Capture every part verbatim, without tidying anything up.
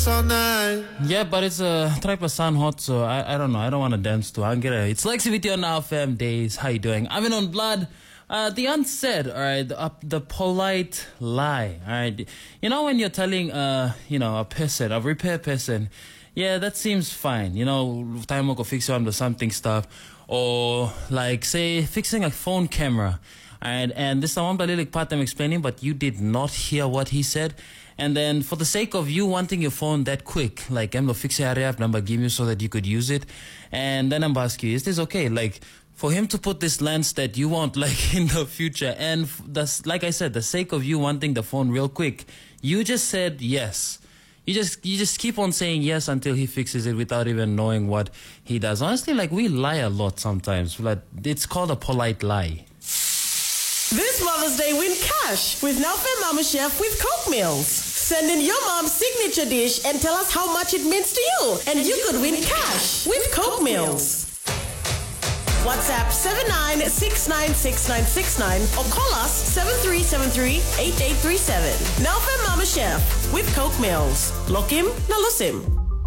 all night. Yeah, but it's a uh, sun hot, so I, I don't know. I don't want to dance too. I'm gonna. It's Lexi with you on Now F M days. How you doing? I've been on blood. Uh, the unsaid, all right, the, uh, the polite lie, all right. You know when you're telling, uh, you know, a person, a repair person, yeah, that seems fine. You know, time will go fix you under something stuff, or like say fixing a phone camera. And, and this is one Balilik part I'm explaining, but you did not hear what he said. And then for the sake of you wanting your phone that quick, like, I'm going to fix your area number, give you so that you could use it. And then I'm asking you, is this okay? Like, for him to put this lens that you want, like, in the future. And that's, like I said, the sake of you wanting the phone real quick, you just said yes. You just, you just keep on saying yes until he fixes it without even knowing what he does. Honestly, like, we lie a lot sometimes. Like, it's called a polite lie. This Mother's Day, win cash with Now F M Mama Chef with Coke Meals. Send in your mom's signature dish and tell us how much it means to you, and you could win cash with Coke Meals. WhatsApp seven nine six nine six nine six nine or call us seven three seven three eight eight three seven. Now F M Mama Chef with Coke Meals. Lock him, now lose him.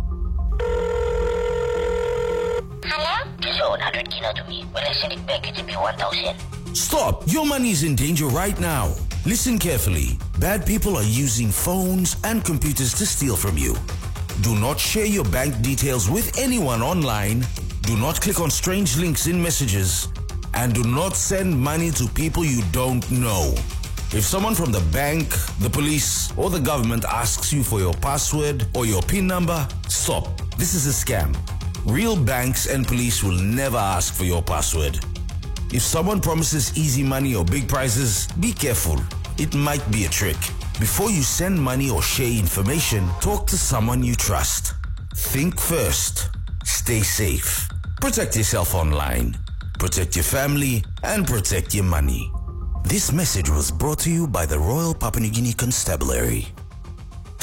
Hello? Just owe one hundred kilo to me. Will I send it back? It will be one thousand. Stop! Your money is in danger right now. Listen carefully. Bad people are using phones and computers to steal from you. Do not share your bank details with anyone online. Do not click on strange links in messages. And do not send money to people you don't know. If someone from the bank, the police, or the government asks you for your password or your PIN number, stop. This is a scam. Real banks and police will never ask for your password. If someone promises easy money or big prizes, be careful. It might be a trick. Before you send money or share information, talk to someone you trust. Think first. Stay safe. Protect yourself online. Protect your family and protect your money. This message was brought to you by the Royal Papua New Guinea Constabulary.